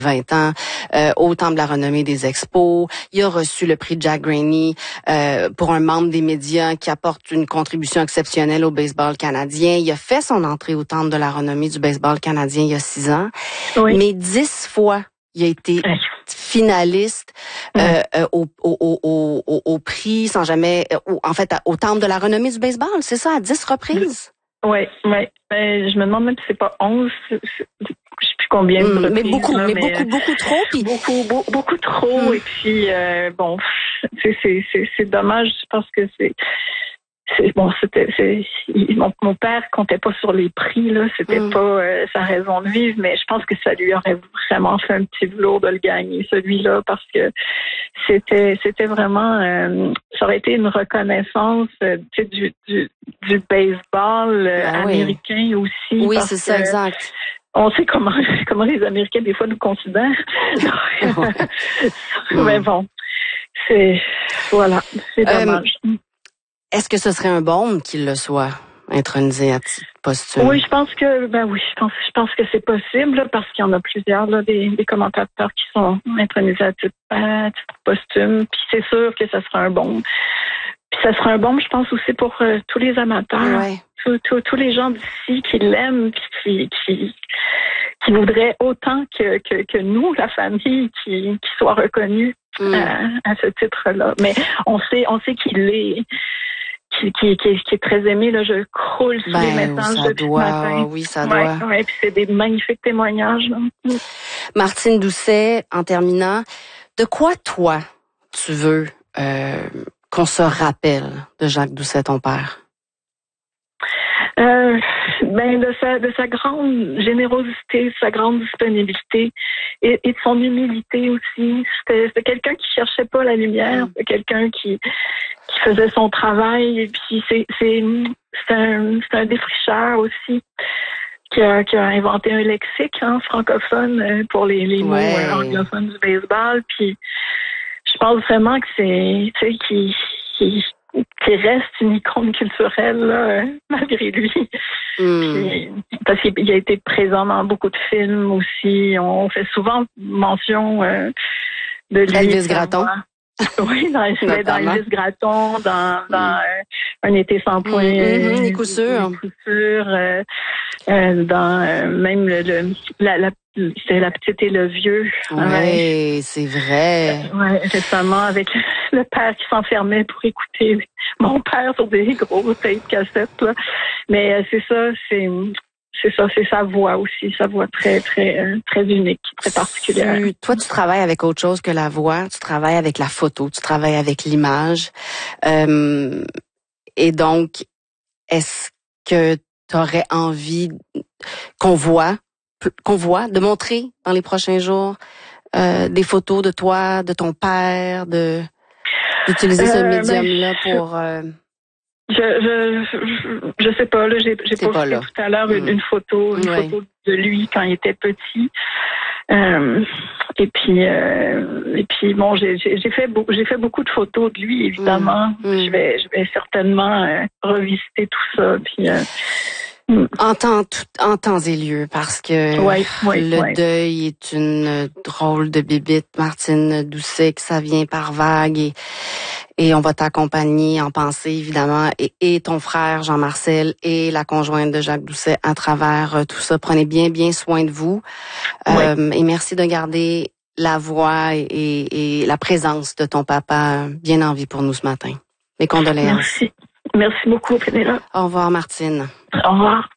20 ans, au Temple de la renommée des expos. Il a reçu le prix Jack Graney pour un membre des médias qui apporte une contribution exceptionnelle au baseball canadien. Il a fait son entrée au Temple de la renommée du baseball canadien il y a 6 ans. Oui. Mais 10 fois, il a été finaliste au prix sans jamais... au Temple de la renommée du baseball, c'est ça, à 10 reprises? Oui. Je me demande même si c'est pas 11... Je sais plus combien de reprises. Mais beaucoup trop. Puis... Beaucoup trop. Et puis, c'est dommage parce que mon père comptait pas sur les prix, là. C'était pas sa raison de vivre, mais je pense que ça lui aurait vraiment fait un petit velours de le gagner, celui-là, parce que c'était vraiment, ça aurait été une reconnaissance, du baseball américain aussi. Oui, c'est ça, exact. On sait comment les Américains, des fois, nous considèrent. Mais bon, c'est dommage. Est-ce que ce serait un baume qu'il le soit, intronisé à titre posthume? Oui, je pense que c'est possible, là, parce qu'il y en a plusieurs, là, des commentateurs qui sont intronisés à titre posthume. Puis c'est sûr que ça sera un baume. Puis ça sera un baume, je pense, aussi pour tous les amateurs. Ouais. Tous les gens d'ici qui l'aiment, puis qui voudraient autant que nous, la famille, qui soit reconnue à ce titre-là. Mais on sait qu'il est qui est très aimé, là. Je croule sur les messages depuis ce matin. Oui, ça doit. Oui, puis c'est des magnifiques témoignages, là. Martine Doucet, en terminant, de quoi toi tu veux qu'on se rappelle de Jacques Doucet, ton père? De sa grande générosité, de sa grande disponibilité et de son humilité aussi. C'était quelqu'un qui cherchait pas la lumière, c'était quelqu'un qui faisait son travail, et puis c'est un défricheur aussi qui a inventé un lexique francophone pour les mots anglophones du baseball. Puis je pense vraiment que c'est qui reste une icône culturelle là, malgré lui. Puis, parce qu'il a été présent dans beaucoup de films aussi. On fait souvent mention de lui. Elvis Gratton. Oui, dans Elvis Gratton, dans Un été sans point. Les coups sûrs. Dans même c'est La petite et le vieux. Oui, c'est vrai. Récemment avec le père qui s'enfermait pour écouter mon père sur des gros tapes cassettes, là. Mais c'est sa voix aussi, sa voix très, très, très unique, très particulière. Toi, tu travailles avec autre chose que la voix, tu travailles avec la photo, tu travailles avec l'image. Et donc, est-ce que tu aurais envie qu'on voit, de montrer dans les prochains jours des photos de toi, de ton père, d'utiliser ce médium-là pour... Je sais pas, là, j'ai posté tout à l'heure une photo de lui quand il était petit. Et puis bon, j'ai fait beaucoup de photos de lui, évidemment. Je vais certainement revisiter tout ça. Puis en temps et lieu, parce que le deuil est une drôle de bébite, Martine Doucet, que ça vient par vagues, et on va t'accompagner en pensée, évidemment, et ton frère Jean-Marcel et la conjointe de Jacques Doucet à travers tout ça. Prenez bien soin de vous. Et merci de garder la voix et la présence de ton papa bien en vie pour nous ce matin. Mes condoléances. Merci beaucoup, Pénélope. Au revoir, Martine. Au revoir.